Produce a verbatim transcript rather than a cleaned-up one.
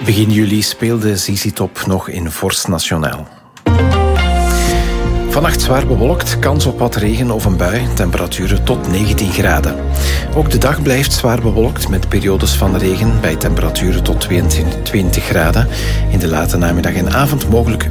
Begin juli speelde Z Z Top nog in Forst Nationaal. Vannacht zwaar bewolkt, kans op wat regen of een bui, temperaturen tot negentien graden. Ook de dag blijft zwaar bewolkt met periodes van regen bij temperaturen tot tweeëntwintig graden. In de late namiddag en avond mogelijk